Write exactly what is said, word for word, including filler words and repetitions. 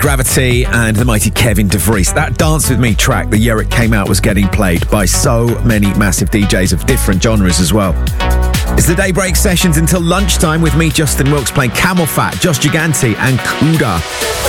Gravity and the mighty Kevin DeVries. That Dance With Me track the year it came out was getting played by so many massive D Js of different genres as well. It's the Daybreak sessions until lunchtime with me, Justin Wilkes, playing Camel Fat, Josh Gigante and Kuda.